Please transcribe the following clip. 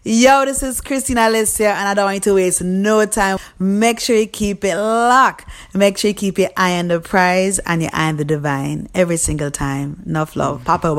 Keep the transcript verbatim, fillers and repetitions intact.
Yo, this is Christina Alessia, and I don't want you to waste no time. Make sure you keep it locked. Make sure you keep your eye on the prize and your eye on the divine every single time. Enough love. Papa.